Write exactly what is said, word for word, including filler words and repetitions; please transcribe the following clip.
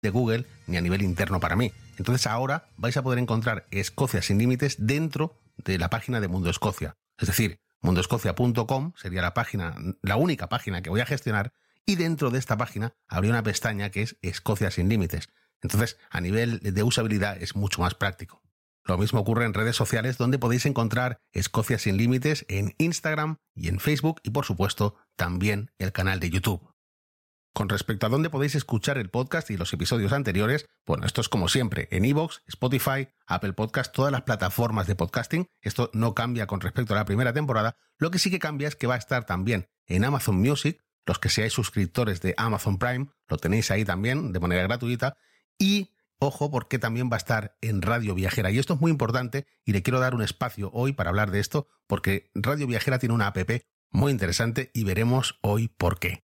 de Google ni a nivel interno para mí. Entonces ahora vais a poder encontrar Escocia sin límites dentro de la página de Mundo Escocia. Es decir, mundo escocia punto com sería la página, la única página que voy a gestionar, y dentro de esta página habría una pestaña que es Escocia sin límites. Entonces, a nivel de usabilidad es mucho más práctico. Lo mismo ocurre en redes sociales, donde podéis encontrar Escocia sin límites en Instagram y en Facebook, y por supuesto también el canal de YouTube. Con respecto a dónde podéis escuchar el podcast y los episodios anteriores, bueno, esto es como siempre, en iVoox, Spotify, Apple Podcast, todas las plataformas de podcasting. Esto no cambia con respecto a la primera temporada. Lo que sí que cambia es que va a estar también en Amazon Music. Los que seáis suscriptores de Amazon Prime, lo tenéis ahí también de manera gratuita. Y ojo, porque también va a estar en Radio Viajera. Y esto es muy importante y le quiero dar un espacio hoy para hablar de esto, porque Radio Viajera tiene una app muy interesante y veremos hoy por qué.